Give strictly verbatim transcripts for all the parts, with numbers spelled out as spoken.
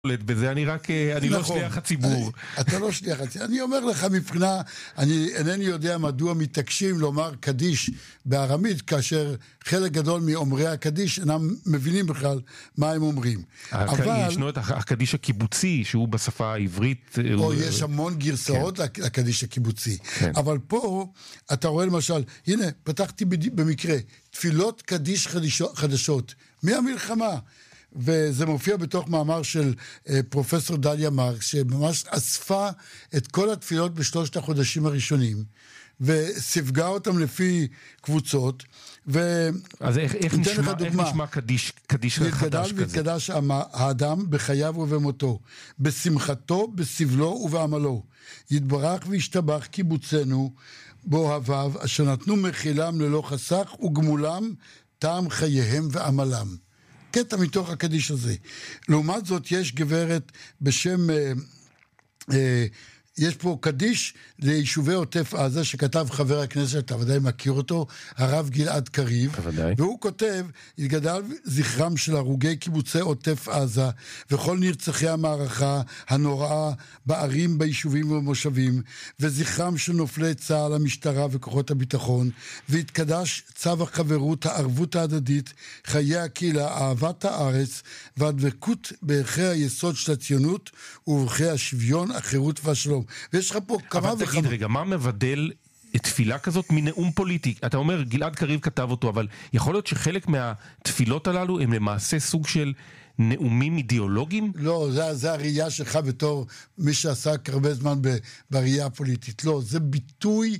בזה, אני רק, אני לא שליח הציבור. אתה לא שליח הציבור. אני אומר לך מבחינה, אני אינני יודע מדוע מתעקשים לומר קדיש בארמית, כאשר חלק גדול מאומרי הקדיש אינם מבינים בכלל מה הם אומרים. אבל ישנו את הקדיש הקיבוצי, שהוא בשפה העברית. או יש המון גרסאות לקדיש הקיבוצי. אבל פה, אתה רואה למשל, הנה, פתחתי במקרה, תפילות קדיש חדשות, מהמלחמה. וזה מופיע בתוך מאמר של פרופסור דליה מרקס, שממש אספה את כל התפילות בשלושת החודשים הראשונים, וסיווגה אותם לפי קבוצות, ו... אז איך, איך, נשמע, איך נשמע קדיש, קדיש חדש כזה? יתקדש האדם בחייו ובמותו, בשמחתו, בסבלו ובעמלו. יתברך וישתבח קיבוצנו, באוהביו, אשר נתנו מחילם ללא חסך, וגמולם טעם חייהם ועמלם. קטע מתוך הקדיש הזה. לעומת זאת יש גברת בשם, אה, אה, יש פה קדיש ליישובי עוטף עזה שכתב חבר הכנסת, אתה ודאי מכיר אותו, הרב גלעד קריב, בוודאי. והוא כותב, יתגדל זכרם של הרוגי קיבוצי עוטף עזה וכל נרצחי המערכה הנוראה בערים, ביישובים ובמושבים, וזכרם של נופלי צה"ל, המשטרה וכוחות הביטחון, והתקדש צו החברות, הערבות ההדדית, חיי הקהילה, אהבת הארץ והדבקות בערכי היסוד של הציונות ובערכי השוויון, החירות והשלום. ויש לך פה כמה אבל וכמה. תגיד רגע, מה מבדל תפילה כזאת מנאום פוליטי? אתה אומר, גלעד קריב כתב אותו, אבל יכול להיות שחלק מהתפילות הללו הם למעשה סוג של נאומים אידיאולוגיים? לא, זה, זה הראייה שלך בתור מי שעסק הרבה זמן בראייה הפוליטית. לא, זה ביטוי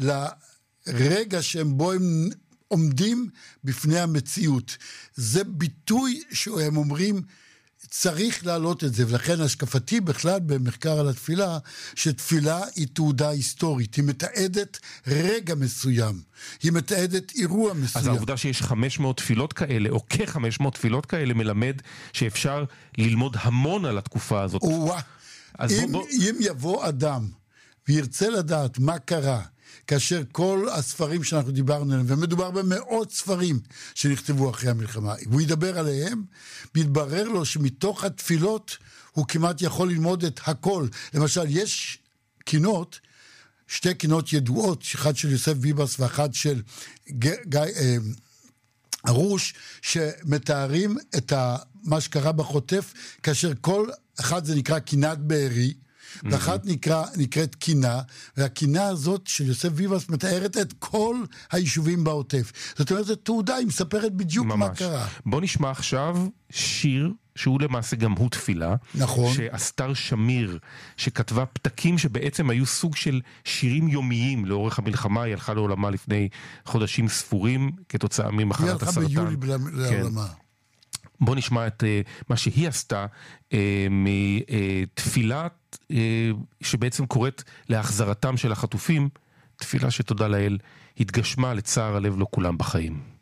לרגע שהם בו הם עומדים בפני המציאות. זה ביטוי שהם אומרים, צריך להעלות את זה, ולכן השקפתי בכלל במחקר על התפילה, שתפילה היא תעודה היסטורית, היא מתעדת רגע מסוים, היא מתעדת אירוע מסוים. אז העובדה שיש חמש מאות תפילות כאלה, או כ-חמש מאות תפילות כאלה, מלמד שאפשר ללמוד המון על התקופה הזאת. אז אם, בוא, בוא... אם יבוא אדם וירצה לדעת מה קרה, כאשר כל הספרים שאנחנו דיברנו עליהם, ומדובר במאות ספרים שנכתבו אחרי המלחמה, והוא ידבר עליהם, מתברר לו שמתוך התפילות הוא כמעט יכול ללמוד את הכל. למשל, יש קינות, שתי קינות ידועות, אחד של יוסף ביבס ואחד של גיא, אה, ארוש, שמתארים את ה, מה שקרה בחוטף, כאשר כל אחד זה נקרא קינת בארי, ואחת נקרא, נקראת קינה, והקינה הזאת של יוסף ביבס מתארת את כל היישובים בעוטף. זאת אומרת, זו תעודה, היא מספרת בדיוק ממש. מה קרה. בוא נשמע עכשיו שיר, שהוא למעשה גם הוא תפילה. נכון. שאסתר שמיר, שכתבה פתקים שבעצם היו סוג של שירים יומיים לאורך המלחמה, היא הלכה לעולמה לפני חודשים ספורים, כתוצאה ממחלת הסרטן. היא הלכה ביולי לעולמה. כן. בוא נשמע את uh, מה שהיא עשתה uh, מתפילה uh, שבעצם קוראת להחזרתם של החטופים, תפילה שתודה לאל התגשמה לצער הלב לא כולם בחיים.